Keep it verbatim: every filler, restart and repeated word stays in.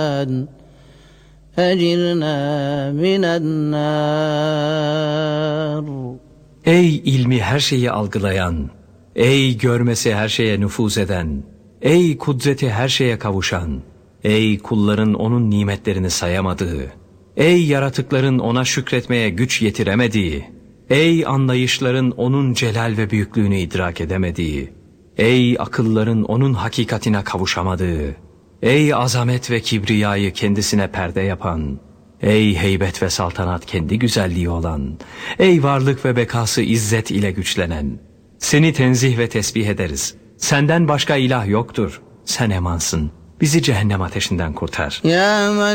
أجرنا من النار. Ey ilmi her şeyi algılayan, ey görmesi her şeye nüfuz eden, ey kudreti her şeye kavuşan, ey kulların onun nimetlerini sayamadığı, ey yaratıkların ona şükretmeye güç yetiremediği, ey anlayışların onun celal ve büyüklüğünü idrak edemediği, ey akılların onun hakikatine kavuşamadığı, ey azamet ve kibriyayı kendisine perde yapan, ey heybet ve saltanat kendi güzelliği olan, ey varlık ve bekası izzet ile güçlenen, seni tenzih ve tesbih ederiz. Senden başka ilah yoktur. Sen emansın. Bizi cehennem ateşinden kurtar. Ya